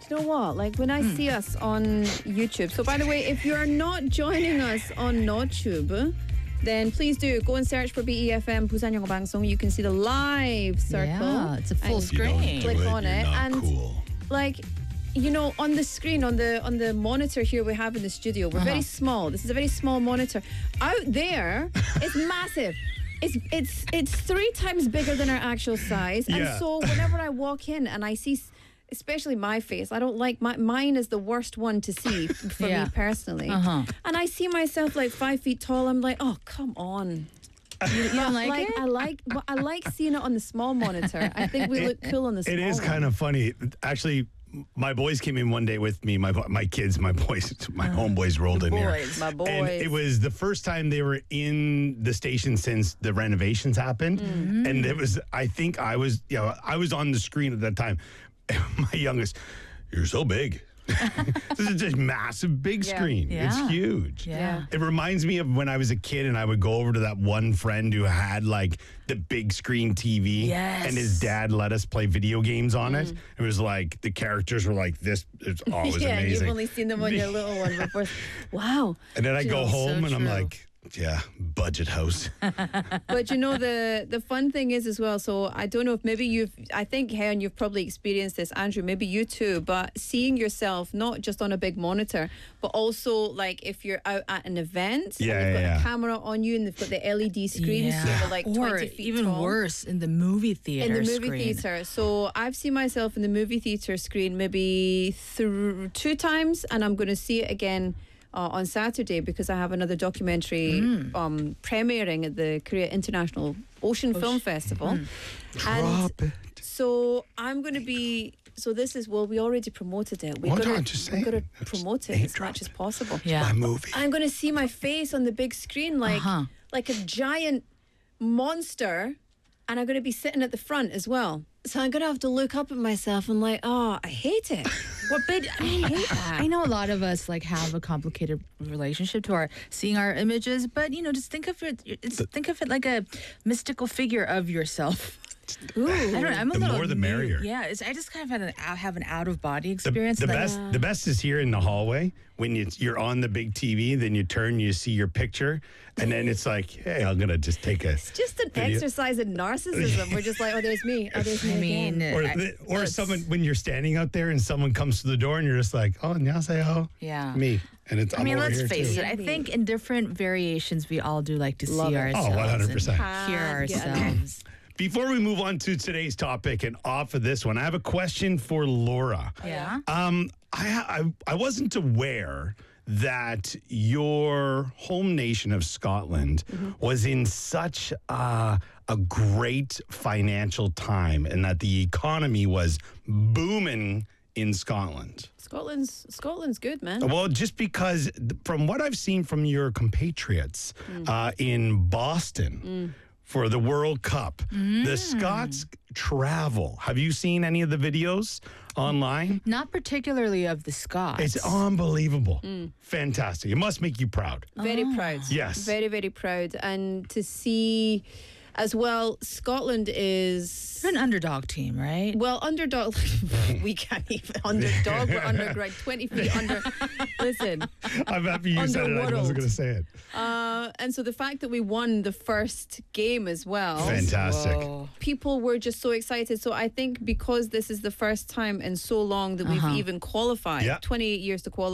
you know what? Like when I see us on YouTube. So by the way, if you are not joining us on NotTube, then please do go and search for BEFM Busan Yongo Bangsong. You can see the live circle. Yeah, it's a full And screen. click You're on it, not and cool. like, you know, on the screen, on the monitor here we have in the studio, we're very small. This is a very small monitor. Out there, it's massive. It's 3 times bigger than our actual size. Yeah. And so whenever I walk in and I see, especially my face, I don't like mine is the worst one to see for Yeah. me personally. And I see myself like 5 feet tall. I'm like, oh, come on. You don't like it? I like seeing it on the small monitor. I think we look cool on the small It is one. kind of funny. Actually, my boys came in one day with me. My kids, my boys, my homeboys rolled in here. My boys. And it was the first time they were in the station since the renovations happened. And it was, I think I was on the screen at that time. My youngest, you're so big. This is just massive big screen. Yeah. It's huge. Yeah. It reminds me of when I was a kid and I would go over to that one friend who had like the big screen TV. Yes. And his dad let us play video games on it. It was like the characters were like this. It was yeah, amazing. you've only seen them on your little one before. Wow. And then I go so home and I'm true. like, yeah, budget house. But you know, the fun thing is as well, so I don't know if maybe I think, Heon, you've probably experienced this, Andrew, maybe you too, but seeing yourself not just on a big monitor, but also like if you're out at an event and they've got a camera on you and they've got the LED screens, so they're like or 20 feet even tall. worse, in the movie theater. In the movie screen. theater. So I've seen myself in the movie theater screen maybe 2 times, and I'm going to see it again on Saturday because I have another documentary premiering at the Korea International Ocean Film Festival. And Drop it. so I'm going to be. So this is, well, we already promoted it. We've Hold got on, just to say it. promote it Name as drop much as it. possible. Yeah. My movie. I'm going to see my face on the big screen like a giant monster, and I'm going to be sitting at the front as well. So I'm going to have to look up at myself and like, oh, I hate it. Well, but I mean, I know a lot of us like have a complicated relationship to our seeing our images, but you know, just think of it like a mystical figure of yourself. Ooh. I don't know. I'm a The little more the new. merrier. Yeah, I just kind of have an out of body experience. The that- best is here in the hallway when you're on the big TV. Then you turn, you see your picture, and then it's like, hey, I'm gonna just take a. It's just an video. exercise in narcissism. We're just like, oh, there's me. Oh, there's me I mean, again. Or someone when you're standing out there and someone comes to the door and you're just like, oh, 안녕하세요. Yeah. Me. And it's. I mean, I'm over let's here face too. it. I think in different variations, we all do like to Love see it. ourselves. 100%. and hear Can't get ourselves. Before we move on to today's topic and off of this one, I have a question for Laura. Yeah. I wasn't aware that your home nation of Scotland was in such a great financial time and that the economy was booming in Scotland. Scotland's good, man. Well, just because from what I've seen from your compatriots in Boston for the World Cup, the Scots travel. Have you seen any of the videos online? Not particularly of the Scots. It's unbelievable. Fantastic. It must make you proud. Very proud. Yes. Very, very proud. And to see as well, Scotland is... You're an underdog team, right? Well, underdog, we can't even underdog. We're underground, 20 feet under. Listen. I'm happy you said it. I wasn't going to say it. And so the fact that we won the first game as well. Fantastic. Whoa. People were just so excited. So I think because this is the first time in so long that we've even qualified, Yeah. 28 years to qualify.